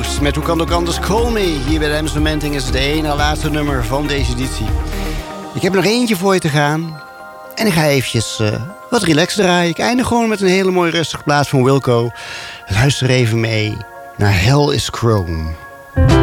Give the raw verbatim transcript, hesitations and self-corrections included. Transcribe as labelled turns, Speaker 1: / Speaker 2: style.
Speaker 1: Ghost met Hoe kan het ook anders, Call Me. Hier bij de Amsterdam Menting is het de ene laatste nummer van deze editie. Ik heb nog eentje voor je te gaan. En ik ga eventjes uh, wat relaxed draaien. Ik eindig gewoon met een hele mooie rustige plaats van Wilco. Luister even mee naar Hell is Chrome.